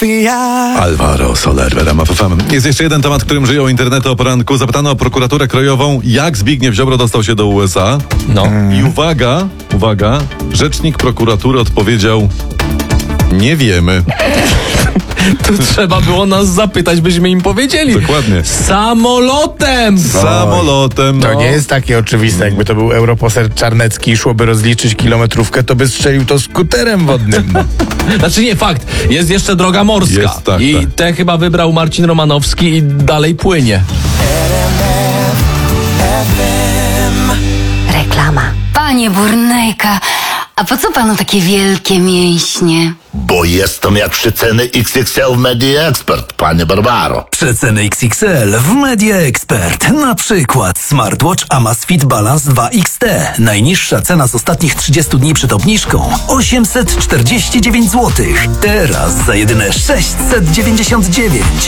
Alvaro Soler w RMF FM. Jest jeszcze jeden temat, którym żyją internety o poranku. Zapytano o prokuraturę krajową, jak Zbigniew Ziobro dostał się do USA. I uwaga, rzecznik prokuratury odpowiedział: nie wiemy. To trzeba było nas zapytać, byśmy im powiedzieli. Dokładnie. Samolotem! To nie jest takie oczywiste. Jakby to był europoseł Czarnecki i szłoby rozliczyć kilometrówkę, to by strzelił to skuterem wodnym. Znaczy nie, fakt. Jest jeszcze droga morska. Jest, tak, I tak. tę chyba wybrał Marcin Romanowski i dalej płynie. Reklama. Panie Burnejka, a po co panu takie wielkie mięśnie? Bo jestem jak przeceny XXL w Media Expert, panie Barbaro. Przeceny XXL w Media Expert. Na przykład smartwatch Amazfit Balance 2 XT. Najniższa cena z ostatnich 30 dni przed obniżką 849 zł. Teraz za jedyne 699.